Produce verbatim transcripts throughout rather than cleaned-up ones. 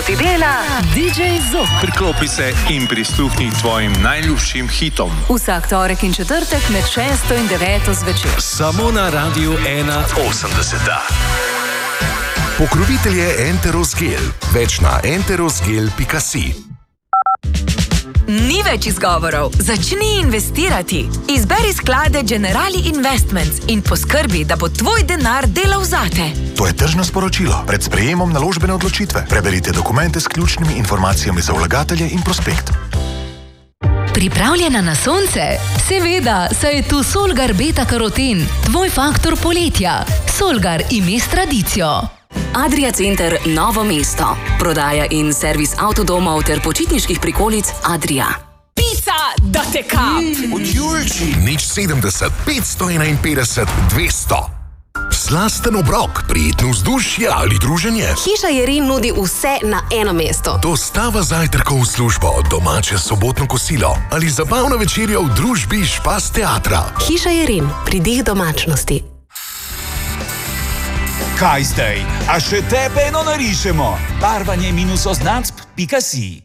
ti dela D J Zok. Priklopi se in prisluhni tvojim najljubšim hitom. Vsak torek in četrtek med šesto in deveto zvečer. Samo na Radiu ena osemdeset. Pokrovitelj je Enteros Gel. Več na enterosgel pika si. Ni več izgovorov. Začni investirati. Izberi sklade Generali Investments in poskrbi, da bo tvoj denar delal zate. To je tržno sporočilo. Pred sprejemom naložbene odločitve. Preberite dokumente s ključnimi informacijami za vlagatelje in prospekt. Pripravljena na sonce? Seveda, saj je tu Solgar Beta Karoten, tvoj faktor poletja. Solgar, ime s tradicijo. Adria Center Novo mesto. Prodaja in servis avtodomov ter počitniških prikolic Adria. Pica, da te kap! Od Julči. Nič sedemdeset, petsto enainpetdeset, dvesto. Slasten obrok, prijetno vzdušje ali druženje. Hiša Jerin nudi vse na eno mesto. Dostava zajtrkov v službo, domače sobotno kosilo ali zabavna večerja v družbi Špas teatra. Hiša Jerin, pridih domačnosti. Kaj zdaj? A še tebe eno narišemo? Barvanje minus oznacb pika si.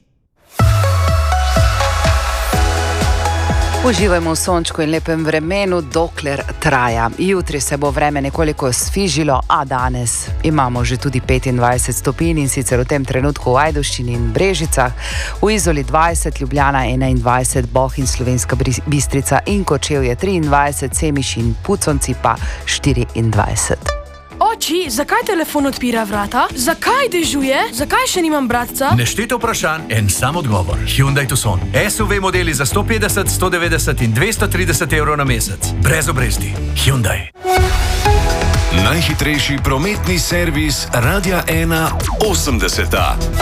Uživajmo v sončku in lepem vremenu, dokler traja. Jutri se bo vreme nekoliko sfižilo, a danes imamo že tudi petindvajset stopinj in sicer v tem trenutku v Ajdovščini in Brežicah, v Izoli dvajset, Ljubljana enaindvajset, Bohinj, Slovenska Bistrica in Kočevje triindvajset, Semiš in Puconci pa štiriindvajset. Oči, zakaj telefon odpira vrata? Zakaj dežuje? Zakaj še nimam bratca? Nešteto vprašanj, en sam odgovor. Hyundai Tucson. S U V modeli za sto petdeset, sto devetdeset in dvesto trideset evrov na mesec. Brez obresti. Hyundai. Najhitrejši prometni servis Radia ena osemdeset.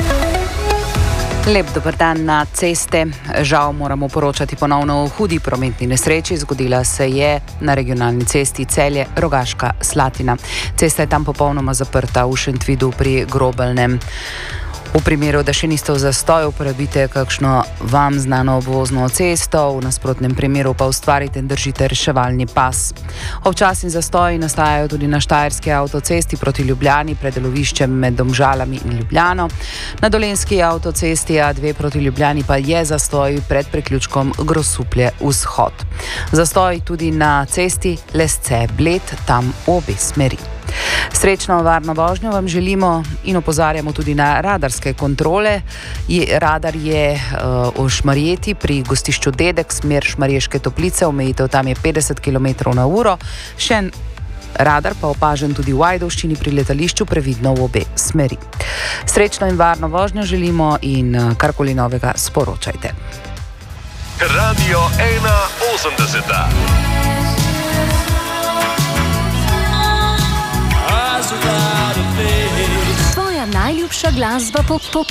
Lep dober dan na ceste. Žal moramo poročati ponovno o hudi prometni nesreči. Zgodila se je na regionalni cesti Celje-Rogaška Slatina. Cesta je tam popolnoma zaprta v Šentvidu pri Grobelnem. V primeru, da še niste v zastoju, uporabite kakšno vam znano obvozno cesto, v nasprotnem primeru pa ustvarite in držite reševalni pas. Občasni zastoji nastajajo tudi na Štajerski avtocesti proti Ljubljani pred deloviščem med Domžalami in Ljubljano. Na Dolenjski avtocesti A dve proti Ljubljani pa je zastoj pred priključkom Grosuplje vzhod. Zastoj tudi na cesti Lesce-Bled, tam obe smeri. Srečno varno vožnjo vam želimo in opozarjamo tudi na radarske kontrole. Radar je uh, v Šmarjeti pri gostišču Dedek, smer Šmarješke Toplice, omejitev tam je petdeset kilometrov na uro. Še en radar pa opažen tudi v Ajdovščini pri letališču, previdno v obe smeri. Srečno in varno vožnjo želimo in uh, karkoli novega sporočajte. Radio ena osemdeset. Tvoja najljubša glasba po